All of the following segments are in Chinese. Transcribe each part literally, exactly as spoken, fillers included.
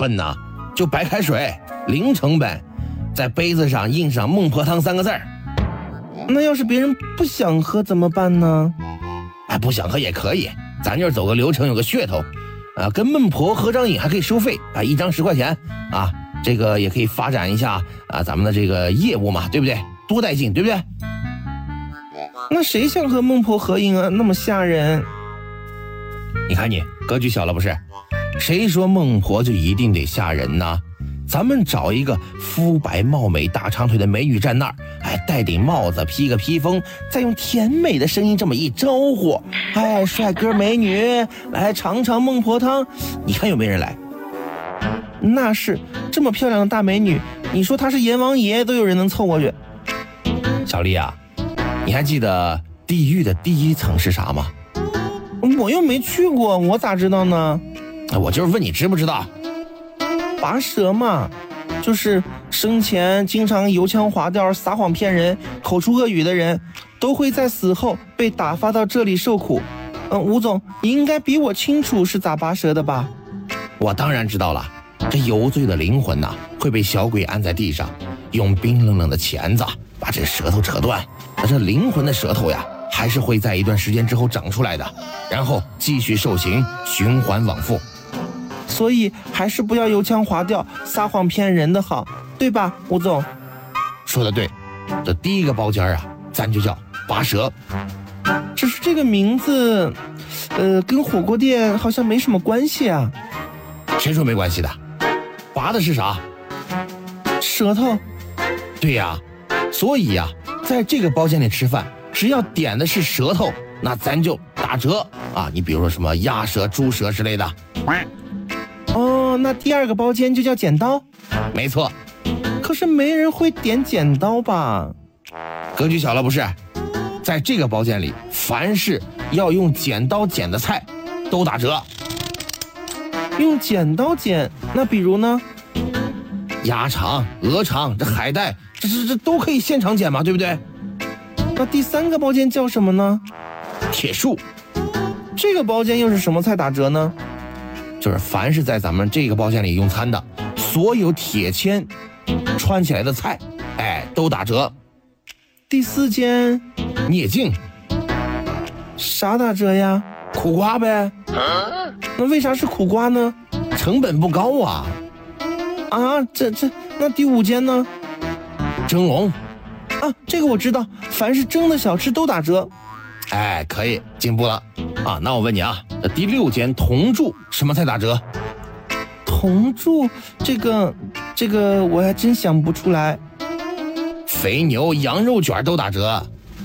笨呐，就白开水，零成本，在杯子上印上孟婆汤三个字儿。 那要是别人不想喝怎么办呢？ 哎，不想喝也可以，咱这儿走个流程，有个噱头，啊，跟孟婆合张影还可以收费啊，一张十块钱啊，这个也可以发展一下啊，咱们的这个业务嘛，对不对？多带劲，对不对？ 那谁想和孟婆合影啊？那么吓人。 你看你格局小了不是？谁说孟婆就一定得吓人呢？咱们找一个肤白貌美大长腿的美女站那儿，哎，戴顶帽子，披个披风，再用甜美的声音这么一招呼，哎，帅哥美女来尝尝孟婆汤，你看有没人来？ 那是，这么漂亮的大美女，你说她是阎王爷都有人能凑过去。 小丽啊，你还记得地狱的第一层是啥吗？ 我又没去过，我咋知道呢？ 我就是问你知不知道？ 拔舌嘛，就是生前经常油腔滑调、撒谎骗人、口出恶语的人，都会在死后被打发到这里受苦。嗯，吴总，你应该比我清楚是咋拔舌的吧？ 我当然知道了，这有罪的灵魂呐、啊，会被小鬼按在地上，用冰冷冷的钳子把这舌头扯断。那这灵魂的舌头呀，还是会在一段时间之后长出来的，然后继续受刑，循环往复。 所以还是不要油腔滑调、撒谎骗人的好，对吧，吴总？ 说的对，这第一个包间啊，咱就叫拔舌。 只是这个名字，呃，跟火锅店好像没什么关系啊。 谁说没关系的？拔的是啥？ 舌头。 对呀，所以呀，在这个包间里吃饭，只要点的是舌头，那咱就打折啊。你比如说什么鸭舌、猪舌之类的。 哦，那第二个包间就叫剪刀？ 没错。 可是没人会点剪刀吧？ 格局小了不是？在这个包间里，凡是要用剪刀剪的菜，都打折。 用剪刀剪？那比如呢？ 鸭肠、鹅肠、这海带，这这这都可以现场剪嘛，对不对？ 那第三个包间叫什么呢？ 铁树。 这个包间又是什么菜打折呢？ 就是凡是在咱们这个包间里用餐的，所有铁签穿起来的菜，哎，都打折。 第四间聂镜。 啥打折呀？ 苦瓜呗。 那为啥是苦瓜呢？ 成本不高啊。 啊，这这那第五间呢？ 蒸笼。 啊，这个我知道，凡是蒸的小吃都打折。 哎，可以，进步了啊！那我问你啊，这第六间铜柱什么菜打折？ 铜柱，这个这个我还真想不出来。 肥牛、羊肉卷都打折。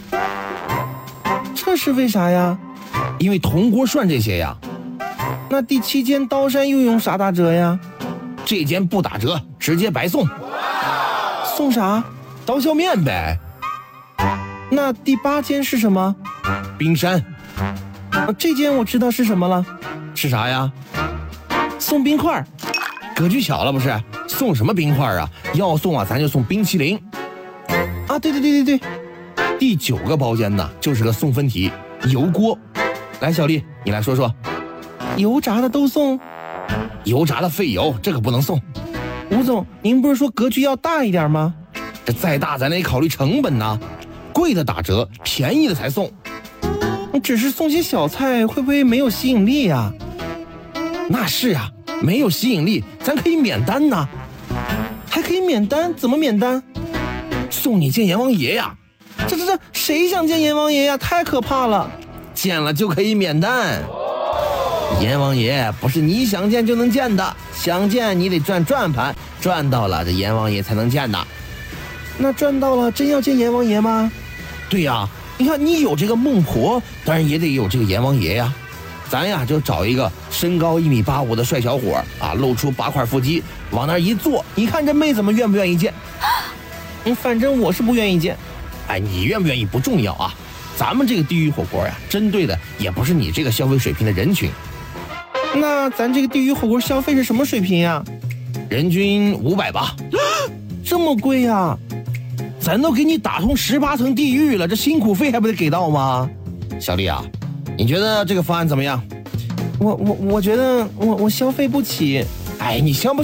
这是为啥呀？ 因为铜锅涮这些呀。 那第七间刀山又用啥打折呀？ 这间不打折，直接白送。 送啥？ 刀削面呗。 那第八间是什么？ 冰山。 啊，这间我知道是什么了。 是啥呀？ 送冰块。 格局小了不是？送什么冰块啊？要送啊，咱就送冰淇淋。 啊，对对对对对。 第九个包间呢，就是个送分题，油锅。来，小丽，你来说说。 油炸的都送？ 油炸的费油，这个不能送。 吴总，您不是说格局要大一点吗？ 这再大咱得考虑成本呢，贵的打折，便宜的才送。 只是送些小菜，会不会没有吸引力呀？ 那是啊，没有吸引力，咱可以免单呢。 还可以免单？怎么免单？ 送你见阎王爷呀！ 这这这，谁想见阎王爷呀？太可怕了！ 见了就可以免单。阎王爷不是你想见就能见的，想见你得转转盘，转到了这阎王爷才能见的。 那赚到了，真要见阎王爷吗？ 对呀，你看你有这个孟婆，当然也得有这个阎王爷呀。咱呀就找一个身高一米八五的帅小伙啊，露出八块腹肌，往那一坐，你看这妹子们愿不愿意见？ 嗯，反正我是不愿意见。 哎，你愿不愿意不重要啊，咱们这个地狱火锅呀，针对的也不是你这个消费水平的人群。 那咱这个地狱火锅消费是什么水平呀？ 人均五百吧。 这么贵呀？ 咱都给你打通十八层地狱了，这辛苦费还不得给到吗？小丽啊，你觉得这个方案怎么样？ 我我我觉得我我消费不起。 哎，你消不